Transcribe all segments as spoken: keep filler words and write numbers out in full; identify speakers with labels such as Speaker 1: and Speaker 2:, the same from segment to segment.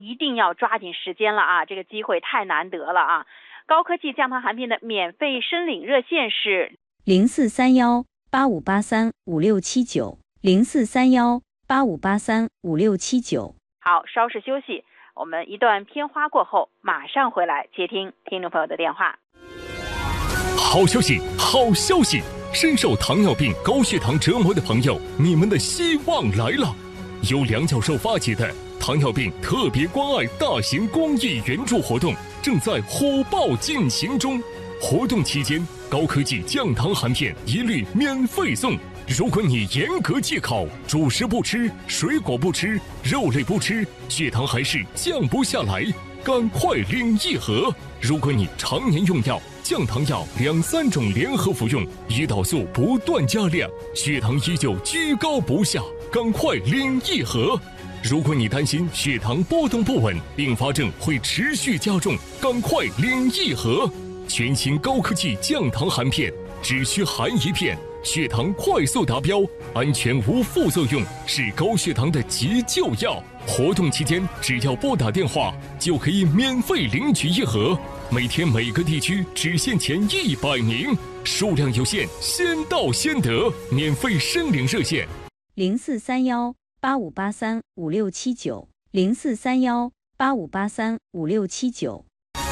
Speaker 1: 一定要抓紧时间了啊，这个机会太难得了啊。高科技降糖含片的免费申领热线是
Speaker 2: 零四三幺八五八三五六七九零四三幺八五八三五六七九。
Speaker 1: 好，稍事休息，我们一段片花过后马上回来接听听众朋友的电话。
Speaker 3: 好消息，好消息！深受糖尿病、高血糖折磨的朋友，你们的希望来了！由梁教授发起的糖尿病特别关爱大型公益援助活动正在火爆进行中。活动期间，高科技降糖含片一律免费送。如果你严格戒口，主食不吃，水果不吃，肉类不吃，血糖还是降不下来，赶快领一盒。如果你常年用药，降糖药两三种联合服用，胰岛素不断加量，血糖依旧居高不下，赶快领一盒。如果你担心血糖波动不稳，并发症会持续加重，赶快领一盒。全新高科技降糖含片，只需含一片，血糖快速达标，安全无副作用，是高血糖的急救药。活动期间，只要拨打电话就可以免费领取一盒，每天每个地区只限前一百名，数量有限，先到先得。免费申领热线：
Speaker 2: 零四三幺八五八三五六七九零四三幺八五八三五六七九。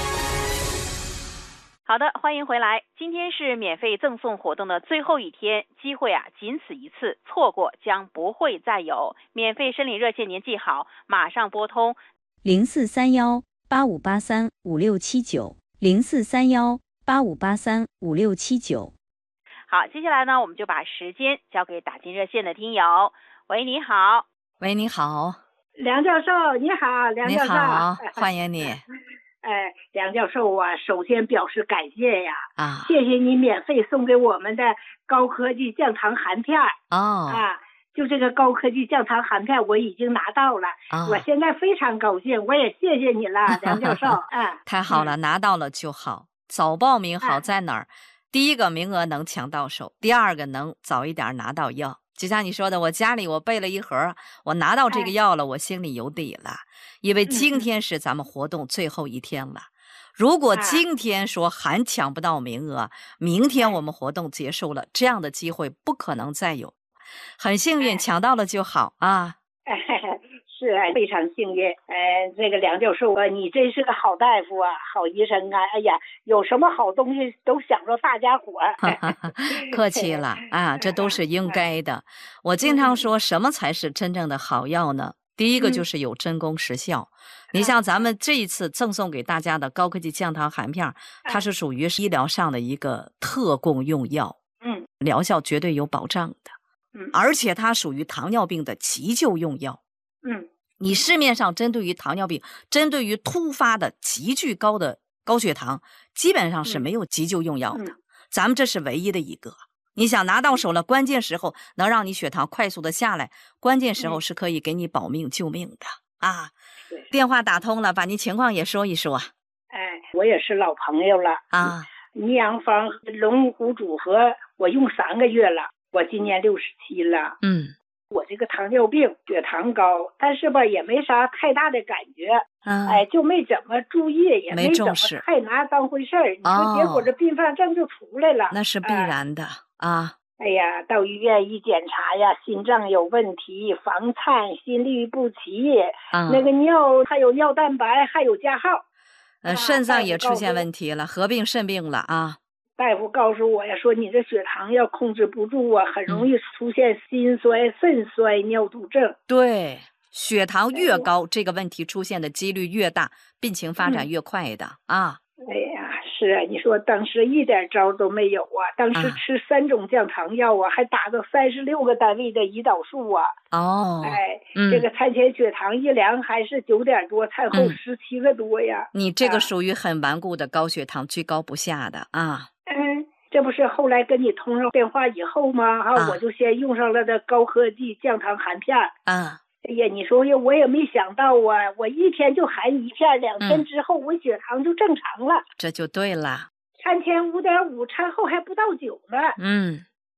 Speaker 1: 好的，欢迎回来。今天是免费赠送活动的最后一天，机会啊仅此一次，错过将不会再有。免费申领热线您记好，马上拨通
Speaker 2: 零四三幺八五八三五六七九零四三幺八五八三五六七九。
Speaker 1: 好，接下来呢，我们就把时间交给打进热线的听友。喂，你好。
Speaker 4: 喂，你好。
Speaker 5: 梁教授，你好，梁教授。
Speaker 4: 你好，欢迎你。
Speaker 5: 哎，梁教授啊，首先表示感谢呀，
Speaker 4: 啊，
Speaker 5: 谢谢你免费送给我们的高科技降糖含片
Speaker 4: 哦，
Speaker 5: 啊，就这个高科技降糖含片我已经拿到了，
Speaker 4: 哦，
Speaker 5: 我现在非常高兴，我也谢谢你了，梁教授。啊，
Speaker 4: 太好了，嗯，拿到了就好。早报名好在哪儿？啊，第一个名额能抢到手，第二个能早一点拿到药。就像你说的，我家里我备了一盒，我拿到这个药了，我心里有底了，因为今天是咱们活动最后一天了。如果今天说还抢不到名额，明天我们活动结束了，这样的机会不可能再有。很幸运抢到了就好啊。
Speaker 5: 是啊，非常幸运。呃，这个梁教授啊，你真是个好大夫啊，好医生啊！哎呀，有什么好东西都想着大家伙。
Speaker 4: 客气了啊，这都是应该的。我经常说，什么才是真正的好药呢？第一个就是有真功实效。你像咱们这一次赠送给大家的高科技降糖含片，它是属于医疗上的一个特供用药，
Speaker 5: 嗯，
Speaker 4: 疗效绝对有保障的，
Speaker 5: 嗯，
Speaker 4: 而且它属于糖尿病的急救用药。
Speaker 5: 嗯，
Speaker 4: 你市面上针对于糖尿病，针对于突发的急剧高的高血糖，基本上是没有急救用药的，
Speaker 5: 嗯，
Speaker 4: 咱们这是唯一的一个。你想拿到手了，关键时候能让你血糖快速的下来，关键时候是可以给你保命救命的啊。电话打通了，把您情况也说一说。
Speaker 5: 哎，我也是老朋友了
Speaker 4: 啊。
Speaker 5: 尼阳方龙骨组合我用三个月了，我今年六十七了。
Speaker 4: 嗯。
Speaker 5: 我这个糖尿病血糖高，但是吧也没啥太大的感觉，
Speaker 4: 啊，
Speaker 5: 哎，就没怎么注意，也没怎么太拿当回事儿。你说结果这并发症就出来了，
Speaker 4: 那是必然的、哎、啊。
Speaker 5: 哎呀，到医院一检查呀，心脏有问题，房颤，心律不齐，
Speaker 4: 啊、
Speaker 5: 那个尿还有尿蛋白，还有加号，
Speaker 4: 呃，肾脏也出现问题了，合并肾病了啊。
Speaker 5: 大夫告诉我呀，说你这血糖要控制不住啊，很容易出现心衰、肾衰、尿毒症。
Speaker 4: 对，血糖越高，这个问题出现的几率越大，病情发展越快的、嗯、啊。
Speaker 5: 哎呀，是啊，你说当时一点招都没有啊，当时吃三种降糖药啊，啊还打了三十六个单位的胰岛素啊。
Speaker 4: 哦，
Speaker 5: 哎、
Speaker 4: 嗯，
Speaker 5: 这个餐前血糖一量还是九点多，餐后十七个多呀、
Speaker 4: 嗯。你这个属于很顽固的高血糖，居高不下的啊。
Speaker 5: 嗯，这不是后来跟你通上电话以后吗？啊，啊我就先用上了这高科技降糖含片
Speaker 4: 啊。
Speaker 5: 哎呀，你说我也没想到啊，我一天就含一片，两天之后我血糖就正常了。
Speaker 4: 嗯、这就对了。
Speaker 5: 餐前五点五，餐后还不到九呢。
Speaker 4: 嗯，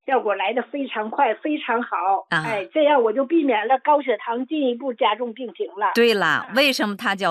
Speaker 5: 效果来得非常快，非常好。
Speaker 4: 啊、
Speaker 5: 哎，这样我就避免了高血糖进一步加重病情了。
Speaker 4: 对了，为什么它叫